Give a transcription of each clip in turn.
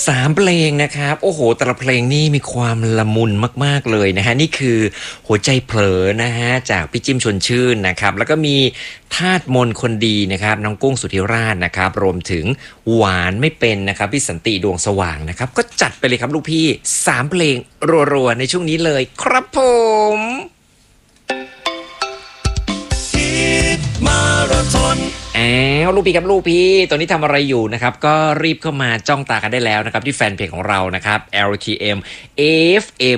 3เพลงนะครับโอ้โหแต่ละเพลงนี่มีความละมุนมากๆเลยนะฮะนี่คือหัวใจเผลอนะฮะจากพี่จิ้มชวนชื่นนะครับแล้วก็มีทาสมนคนดีนะครับน้องกุ้งสุธิราชนะครับรวมถึงหวานไม่เป็นนะครับพี่สันติดวงสว่างนะครับก็จัดไปเลยครับลูกพี่3เพลงรัวๆในช่วงนี้เลยครับผมมาราธอนลูกพี่ครับลูกพี่ตอนนี้ทำอะไรอยู่นะครับก็รีบเข้ามาจ้องตากันได้แล้วนะครับที่แฟนเพจของเรานะครับ LTM FM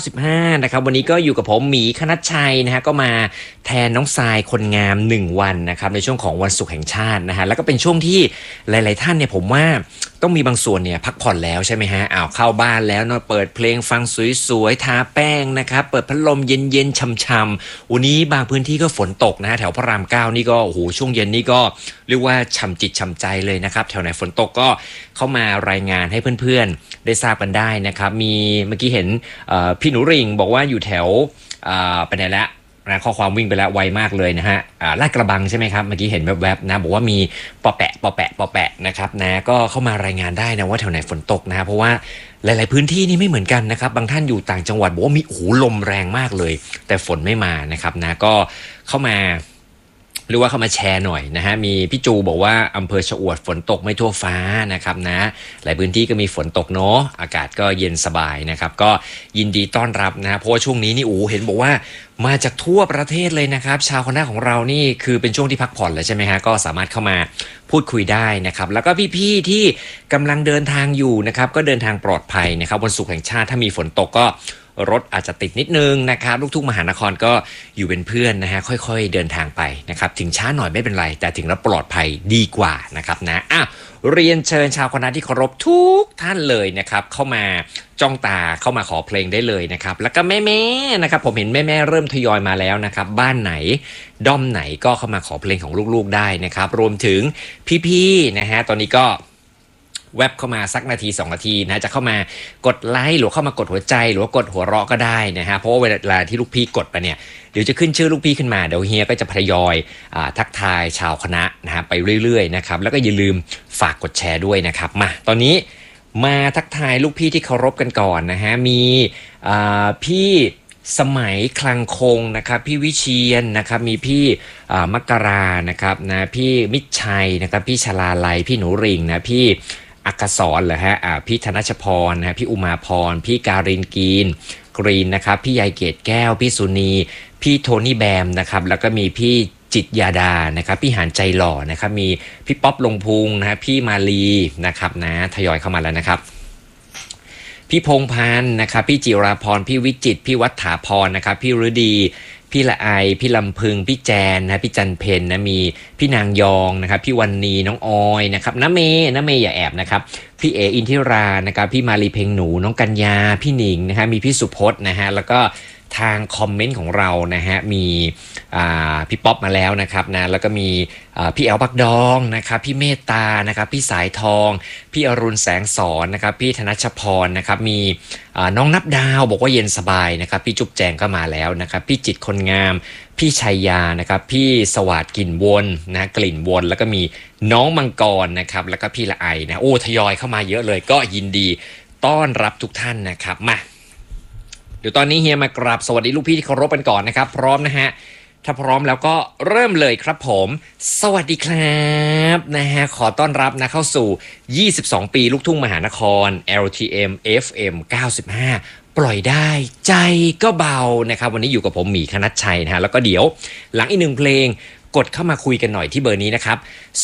95นะครับวันนี้ก็อยู่กับผมหมีคณัชชัยนะฮะก็มาแทนน้องทรายคนงาม1วันนะครับในช่วงของวันศุกร์แห่งชาตินะฮะแล้วก็เป็นช่วงที่หลายๆท่านเนี่ยผมว่าต้องมีบางส่วนเนี่ยพักผ่อนแล้วใช่ไหมฮะเข้าบ้านแล้วเนาะเปิดเพลงฟังสวยๆทาแป้งนะครับเปิดพัดลมเย็นๆช่ำๆวันนี้บางพื้นที่ก็ฝนตกนะฮะแถวพระราม9นี่ก็โอ้โหช่วงเย็นนี่ก็เรียกว่าฉ่ำจิตฉ่ำใจเลยนะครับแถวไหนฝนตกก็เข้ามารายงานให้เพื่อนๆได้ทราบกันได้นะครับมีเมื่อกี้เห็นพี่หนูริ่งบอกว่าอยู่แถวไปไหนแล้วนะข้อความวิ่งไปแล้วไวมากเลยนะฮะลาดกระบังใช่ไหมครับเมื่อกี้เห็นแวบๆนะบอกว่ามีปอแปะนะครับนะก็เข้ามารายงานได้นะว่าแถวไหนฝนตกนะเพราะว่าหลายๆพื้นที่นี่ไม่เหมือนกันนะครับบางท่านอยู่ต่างจังหวัดบอกว่ามีลมแรงมากเลยแต่ฝนไม่มานะครับนะก็เข้ามาหรือว่าเข้ามาแชร์หน่อยนะฮะมีพี่จูบอกว่าอำเภอชะอวดฝนตกไม่ทั่วฟ้านะครับนะหลายพื้นที่ก็มีฝนตกเนาะอากาศก็เย็นสบายนะครับก็ยินดีต้อนรับนะเพราะว่าช่วงนี้นี่เห็นบอกว่ามาจากทั่วประเทศเลยนะครับชาวคณะของเรานี่คือเป็นช่วงที่พักผ่อนแล้วใช่ไหมฮะก็สามารถเข้ามาพูดคุยได้นะครับแล้วก็พี่ๆที่กำลังเดินทางอยู่นะครับก็เดินทางปลอดภัยนะครับวันศุกร์แห่งชาติถ้ามีฝนตกก็รถอาจจะติดนิดนึงนะครับลูกทุ่งมหานครก็อยู่เป็นเพื่อนนะฮะค่อยๆเดินทางไปนะครับถึงช้าหน่อยไม่เป็นไรแต่ถึงแล้วปลอดภัยดีกว่านะครับนะเรียนเชิญชาวคณะที่เคารพทุกท่านเลยนะครับเข้ามาจ้องตาเข้ามาขอเพลงได้เลยนะครับแล้วก็แม่ๆนะครับผมเห็นแม่ๆเริ่มทยอยมาแล้วนะครับบ้านไหนด้อมไหนก็เข้ามาขอเพลงของลูกๆได้นะครับรวมถึงพี่ๆนะฮะตอนนี้ก็แวบเข้ามาสักนาที2นาทีนะจะเข้ามากดไลค์หรือเข้ามากดหัวใจหรือว่ากดหัวเราะก็ได้นะฮะเพราะว่าเวลาที่ลูกพี่กดไปเนี่ยเดี๋ยวจะขึ้นชื่อลูกพี่ขึ้นมาเดี๋ยวเฮียก็จะทยอยทักทายชาวคณะนะฮะไปเรื่อยๆนะครับแล้วก็อย่าลืมฝากกดแชร์ด้วยนะครับมาตอนนี้มาทักทายลูกพี่ที่เคารพกันก่อนนะฮะมีพี่สมัยคลังคงนะครับพี่วิเชียนนะครับมีพี่มกรานะครับนะพี่มิตรชัยนะครับพี่ชลาลัยพี่หนูริ่งนะพี่อักษรเหรอฮะพี่ธนชพรนะฮะพี่อุมาพรพี่การินกรีนนะครับพี่ยายเกตแก้วพี่สุนีพี่โทนี่แบมนะครับแล้วก็มีพี่จิตยาดานะครับพี่หานใจหล่อนะครับมีพี่ป๊อปลงพุงนะฮะพี่มาลีนะครับนะทยอยเข้ามาแล้วนะครับพี่พงษ์พันธ์นะครับพี่จิราพรพี่วิจิตรพี่วัฒาพรนะครับพี่ฤดีพี่ละไอพี่ลำพึงพี่แจนนะพี่จันเพนนะมีพี่นางยองนะครับพี่วันนีน้องออยนะครับน้าเมย์อย่าแอบนะครับพี่เออินทิรานะครับพี่มาลีเพลงหนูน้องกัญญาพี่หนิงนะฮะมีพี่สุพจน์นะฮะแล้วก็ทางคอมเมนต์ของเรานะฮะมีพี่ป๊อปมาแล้วนะครับนะแล้วก็มีพี่แอลบักดองนะครับพี่เมตตานะครับพี่สายทองพี่อรุณแสงสอนนะครับพี่ธนชพรนะครับมีน้องนับดาวบอกว่าเย็นสบายนะครับพี่จุ๊บแจงก็มาแล้วนะครับพี่จิตคนงามพี่ชัยยานะครับพี่สวัสดิ์กลิ่นวนนะกลิ่นวนแล้วก็มีน้องมังกรนะครับแล้วก็พี่ละไอนะทยอยเข้ามาเยอะเลยก็ยินดีต้อนรับทุกท่านนะครับมาเดี๋ยวตอนนี้เฮียมากราบสวัสดีลูกพี่ที่เคารพกันก่อนนะครับพร้อมนะฮะถ้าพร้อมแล้วก็เริ่มเลยครับผมสวัสดีครับนะฮะขอต้อนรับนะเข้าสู่22ปีลูกทุ่งมหานคร LTM FM 95ปล่อยได้ใจก็เบานะครับวันนี้อยู่กับผมหมีคณัชชัยนะฮะแล้วก็เดี๋ยวหลังอีก1เพลงกดเข้ามาคุยกันหน่อยที่เบอร์นี้นะครับ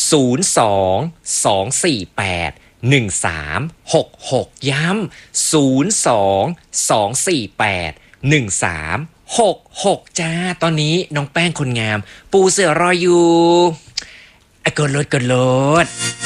02248 1366ย้ำ02248 1366จ้าตอนนี้น้องแป้งคนงามปูเสือรออยู่กดโหลด